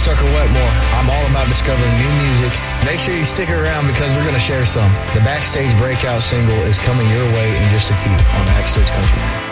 Circle Wetmore. I'm all about discovering new music. Make sure you stick around because we're going to share some. The Backstage Breakout single is coming your way in just a few on Backstage Country.